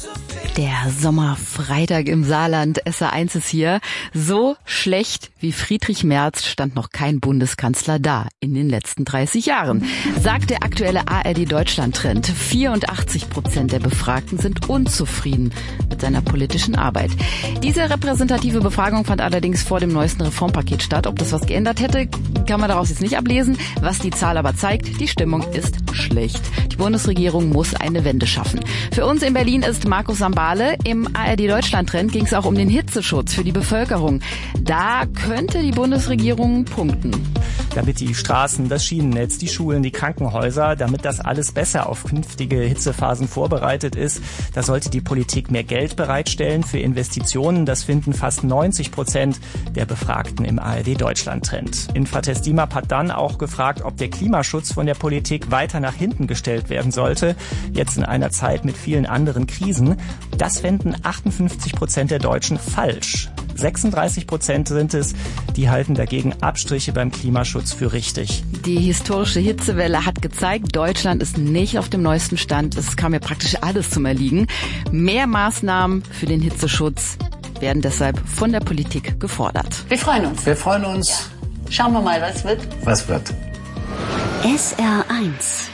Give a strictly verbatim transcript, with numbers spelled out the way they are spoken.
Der Sommerfreitag im Saarland, S R eins ist hier. So schlecht wie Friedrich Merz stand noch kein Bundeskanzler da in den letzten dreißig Jahren, sagt der aktuelle A R D-Deutschland-Trend. vierundachtzig Prozent der Befragten sind unzufrieden mit seiner politischen Arbeit. Diese repräsentative Befragung fand allerdings vor dem neuesten Reformpaket statt. Ob das was geändert hätte, kann man daraus jetzt nicht ablesen. Was die Zahl aber zeigt, die Stimmung ist schlecht. Die Bundesregierung muss eine Wende schaffen. Für uns in Berlin ist Markus Sambale. Im A R D-Deutschland-Trend ging es auch um den Hitzeschutz für die Bevölkerung. Da könnte die Bundesregierung punkten. Damit die Straßen, das Schienennetz, die Schulen, die Krankenhäuser, damit das alles besser auf künftige Hitzephasen vorbereitet ist, da sollte die Politik mehr Geld bereitstellen für Investitionen. Das finden fast neunzig Prozent der Befragten im A R D-Deutschland-Trend. Infratest DIMAP hat dann auch gefragt, ob der Klimaschutz von der Politik weiter nach hinten gestellt werden sollte, jetzt in einer Zeit mit vielen anderen Krisen. Das fänden achtundfünfzig Prozent der Deutschen falsch. sechsunddreißig Prozent sind es, die halten dagegen Abstriche beim Klimaschutz für richtig. Die historische Hitzewelle hat gezeigt, Deutschland ist nicht auf dem neuesten Stand. Es kam ja praktisch alles zum Erliegen. Mehr Maßnahmen für den Hitzeschutz werden deshalb von der Politik gefordert. Wir freuen uns. Wir freuen uns. Ja. Schauen wir mal, was wird. Was wird. S R eins